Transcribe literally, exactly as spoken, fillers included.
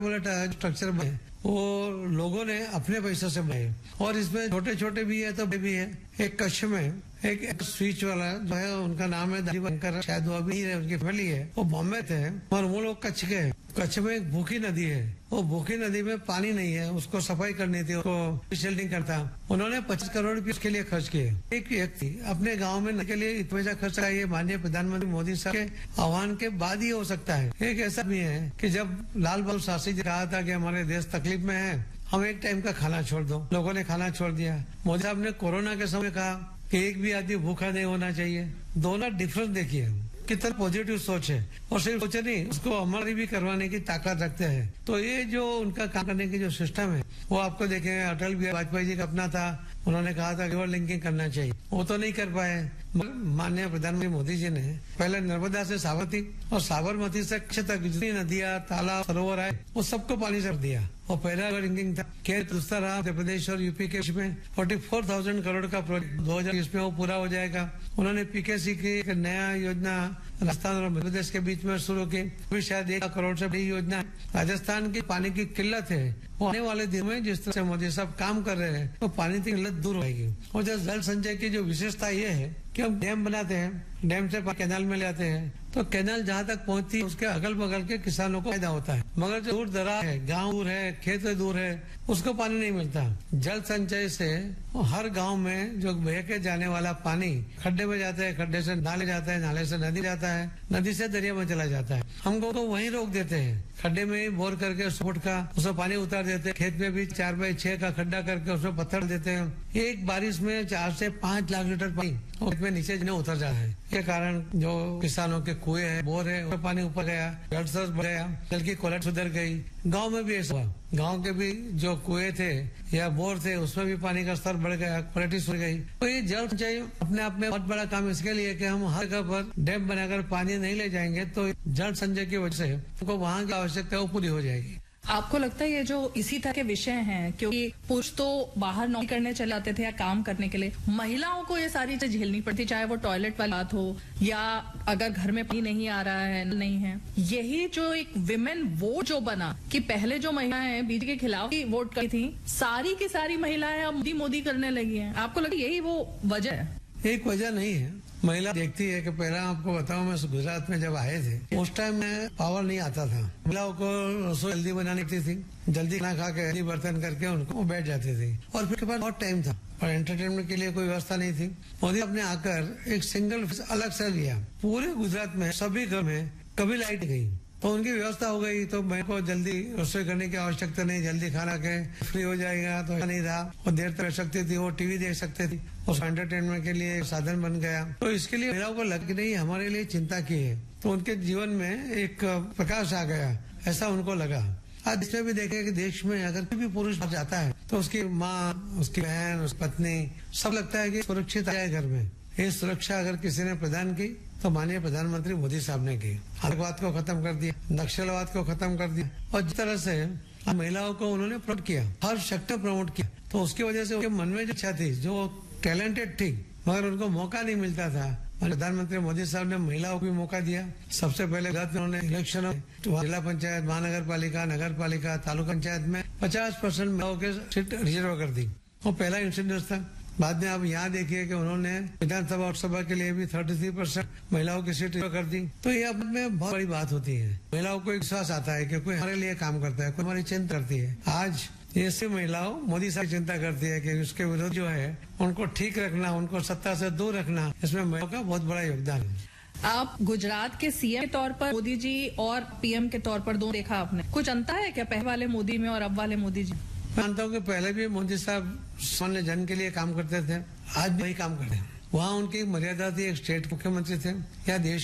Structure में वो लोगों ने अपने पैसों से बनाए और इसमें छोटे छोटे भी है तो बड़े भी है। एक कच्छ में एक, एक स्विच वाला जो है उनका नाम है दादीबंकर, शायद वो अभी है, उनकी फैमिली है, वो बॉम्बे थे और वो लोग कच्छ के। कच्छ में एक भूखी नदी है, वो भूखी नदी में पानी नहीं है, उसको सफाई करनी थी, उसको शेल्डिंग करता। उन्होंने पच्चीस करोड़ रुपए उसके लिए खर्च किए। एक व्यक्ति अपने गांव में के लिए इतना पैसा खर्च ये माननीय प्रधानमंत्री मोदी साहब के आह्वान के बाद ही हो सकता है। एक ऐसा भी है कि जब लाल बहादुर शास्त्री जी कहा था कि हमारे देश तकलीफ में है, हम एक टाइम का खाना छोड़ दो, लोगों ने खाना छोड़ दिया। मोदी साहब ने कोरोना के समय कहा कि एक भी आदमी भूखा नहीं होना चाहिए। दोनों डिफरेंस देखिए, कितना पॉजिटिव सोच है और सिर्फ सोच नहीं, उसको अमल भी करवाने की ताकत रखते हैं। तो ये जो उनका काम करने की जो सिस्टम है वो आपको देखेंगे, अटल बिहारी वाजपेयी जी का अपना था, उन्होंने कहा था रिवर लिंकिंग करना चाहिए, वो तो नहीं कर पाए। माननीय प्रधानमंत्री मोदी जी ने पहले नर्मदा से साबरमती और साबरमती से कच्छ तक जितनी नदियां, तालाब, सरोवर आए वो सबको पानी से दिया। और पहला लिंकिंग था के दूसरा रहा मध्य प्रदेश और यूपी के में फोर्टी फोर थाउजेंड करोड़ का प्रोजेक्ट दो हजार इसमें वो पूरा हो जाएगा। उन्होंने पीकेसी की एक नया योजना राजस्थान और मध्य प्रदेश के बीच में शुरू की, भी शायद एक करोड़ से बड़ी योजना। राजस्थान की पानी की किल्लत है, वो आने वाले दिनों में जिस तरह से मोदी साहब काम कर रहे हैं तो पानी की किल्लत दूर होगी। और जो जल संचय की जो विशेषता ये है कि हम डैम बनाते हैं, डैम से कैनाल में ले आते हैं, तो कैनाल जहाँ तक पहुँचती है उसके अगल बगल के किसानों को फायदा होता है। मगर जो दूर दराज है, गांव दूर है, खेत दूर है, उसको पानी नहीं मिलता। जल संचय से हर गांव में जो बह के जाने वाला पानी खड्डे में जाता है, खड्डे से नाले जाता है, नाले से नदी जाता है, नदी से दरिया में चला जाता है। हमको तो वहीं रोक देते हैं, खड्डे में ही बोर करके फुट का उसमें पानी उतार देते हैं। खेत में भी चार बाई छह का खड्डा करके उसमें पत्थर देते हैं। एक बारिश में चार से पांच लाख लीटर पानी खेत में नीचे उतर जाता है। के कारण जो किसानों के कुएं है, बोर है, उसमें पानी ऊपर गया, जल स्तर बढ़ गया, जल की क्वालिटी सुधर गई। गांव में भी ऐसा हुआ, गांव के भी जो कुएं थे या बोर थे उसमें भी पानी का स्तर बढ़ गया, क्वालिटी सुधर गई। तो ये जल संचय अपने आप में बहुत बड़ा काम इसके लिए कि हम हर जगह पर डैम बनाकर पानी नहीं ले जाएंगे तो जल संचय की वजह से उनको वहाँ की आवश्यकता वो पूरी हो जाएगी। आपको लगता है ये जो इसी तरह के विषय हैं, क्योंकि पुरुष तो बाहर नौकरी करने चले जाते थे या काम करने के लिए, महिलाओं को ये सारी चीजें झेलनी पड़ती, चाहे वो टॉयलेट वाली बात हो या अगर घर में पानी नहीं आ रहा है, नहीं है। यही जो एक विमेन वोट जो बना कि पहले जो महिलाएं बीजेपी के खिलाफ वोट की थी, सारी की सारी महिलाएं अब मोदी मोदी करने लगी हैं। आपको लगता है यही वो वजह है? एक वजह नहीं है। महिला देखती है कि पहले आपको बताऊं, मैं गुजरात में जब आए थे उस टाइम में पावर नहीं आता था, महिलाओं को रसोई जल्दी बनानी पड़ती थी, जल्दी खाना खा के जल्दी बर्तन करके उनको बैठ जाती थी और फिर के बाद बहुत टाइम था और एंटरटेनमेंट के लिए कोई व्यवस्था नहीं थी। मोदी अपने आकर एक सिंगल अलग से लिया, पूरे गुजरात में सभी घर में कभी लाइट गई तो उनकी व्यवस्था हो गई, तो मैं को जल्दी रसोई करने की आवश्यकता नहीं, जल्दी खाना के फ्री हो जाएगा। तो नहीं रहा, वो देर तक रह सकती थी, वो टीवी देख सकते थी, उस एंटरटेनमेंट के लिए साधन बन गया। तो इसके लिए महिलाओं को लग नहीं हमारे लिए चिंता की है, तो उनके जीवन में एक प्रकाश आ गया, ऐसा उनको लगा। आज इसमें भी देखें कि देश में अगर कोई भी पुरुष जाता है तो उसकी माँ, उसकी बहन, उसकी पत्नी, सब लगता है कि सुरक्षित आए घर में। ये सुरक्षा अगर किसी ने प्रदान की तो माननीय प्रधानमंत्री मोदी साहब ने की। आतंकवाद को खत्म कर दिया, नक्सलवाद को खत्म कर दिया और जिस तरह से महिलाओं को उन्होंने प्रमोट किया, हर सेक्टर प्रमोट किया, तो उसकी वजह से उनके मन में जो इच्छा थी, जो टैलेंटेड थी, मगर उनको मौका नहीं मिलता था। प्रधानमंत्री मोदी साहब ने महिलाओं को भी मौका दिया। सबसे पहले उन्होंने इलेक्शन जिला पंचायत, महानगर पालिका, नगर पालिका, तालुका पंचायत में पचास परसेंट महिलाओं के सीट रिजर्व कर दी। वो पहला इंसिडेंस था। बाद में आप यहाँ देखिए कि उन्होंने विधानसभा और सभा के लिए भी तैंतीस परसेंट महिलाओं की सीट कर दी। तो ये अब में बहुत बड़ी बात होती है। महिलाओं को एक विश्वास आता है कि कोई हमारे लिए काम करता है, कोई हमारी चिंता करती है। आज ऐसे महिलाओं मोदी साहब चिंता करती है कि उसके विरोध जो है उनको ठीक रखना, उनको सत्ता से दूर रखना, इसमें महिलाओं का बहुत बड़ा योगदान है। आप गुजरात के सीएम के तौर पर मोदी जी और पीएम के तौर पर दो देखा आपने, कुछ अंतर है क्या पहले वाले मोदी में और अब वाले मोदी जी? मानता हूँ कि पहले भी मोदी साहब सामान्य जन के लिए काम करते थे, आज भी वही काम करते हैं। वहाँ उनकी मर्यादा थी, एक स्टेट मुख्यमंत्री थे या देश